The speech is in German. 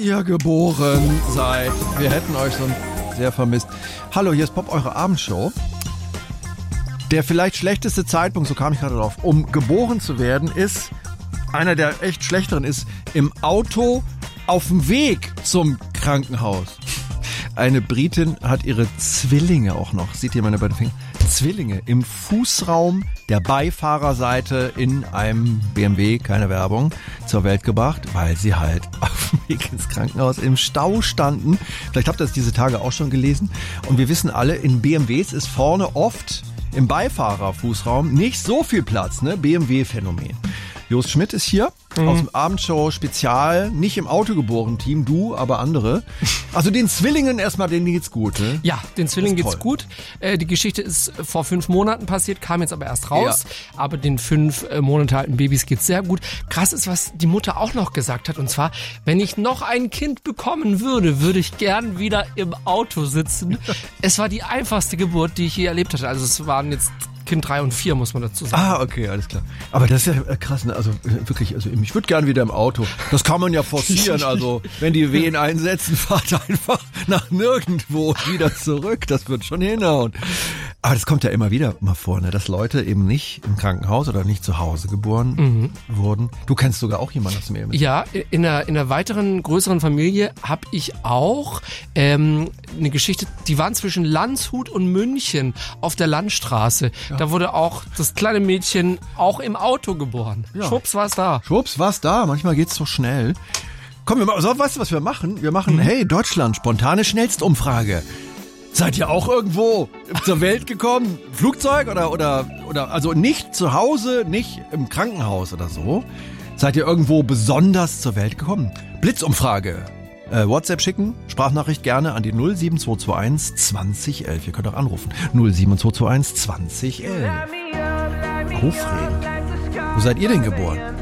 ihr geboren seid. Wir hätten euch so sehr vermisst. Hallo, hier ist Pop, eure Abendshow. Der vielleicht schlechteste Zeitpunkt, so kam ich gerade drauf, um geboren zu werden, ist, einer der echt schlechteren ist, im Auto auf dem Weg zum Krankenhaus. Eine Britin hat ihre Zwillinge auch noch, seht ihr meine beiden Finger? Zwillinge im Fußraum der Beifahrerseite in einem BMW, keine Werbung, zur Welt gebracht, weil sie halt auf dem Weg ins Krankenhaus im Stau standen. Vielleicht habt ihr das diese Tage auch schon gelesen. Und wir wissen alle, in BMWs ist vorne oft im Beifahrerfußraum nicht so viel Platz, ne? BMW-Phänomen. Jost Schmidt ist hier aus dem Abendshow-Spezial, nicht im Autogeboren-Team, du, aber andere. Also den Zwillingen erstmal, denen geht's gut, ne? Ja, den Zwillingen geht's gut. Die Geschichte ist vor 5 Monaten passiert, kam jetzt aber erst raus. Ja. Aber den 5 Monate alten Babys geht's sehr gut. Krass ist, was die Mutter auch noch gesagt hat. Und zwar, wenn ich noch ein Kind bekommen würde, würde ich gern wieder im Auto sitzen. Es war die einfachste Geburt, die ich je erlebt hatte. Also es waren jetzt Kind 3 und 4, muss man dazu sagen. Ah, okay, alles klar. Aber das ist ja krass, ne? Also wirklich, also ich würde gern wieder im Auto. Das kann man ja forcieren, also wenn die Wehen einsetzen, fahrt einfach nach nirgendwo wieder zurück. Das wird schon hinhauen. Aber das kommt ja immer wieder mal vor, ne? Dass Leute eben nicht im Krankenhaus oder nicht zu Hause geboren wurden. Du kennst sogar auch jemanden aus dem Ehemann. Ja, in einer weiteren, größeren Familie habe ich auch eine Geschichte, die waren zwischen Landshut und München auf der Landstraße. Ja. Da wurde auch das kleine Mädchen auch im Auto geboren. Ja. Schwupps, war's da. Schwupps, war's da. Manchmal geht's so schnell. Komm, weißt du, was wir machen? Wir machen, hey, Deutschland, spontane Schnellstumfrage. Seid ihr auch irgendwo zur Welt gekommen? Flugzeug oder also nicht zu Hause, nicht im Krankenhaus oder so? Seid ihr irgendwo besonders zur Welt gekommen? Blitzumfrage. WhatsApp schicken, Sprachnachricht gerne an die 07221 2011. Ihr könnt auch anrufen. 07221 2011. Aufregend. Wo seid ihr denn geboren?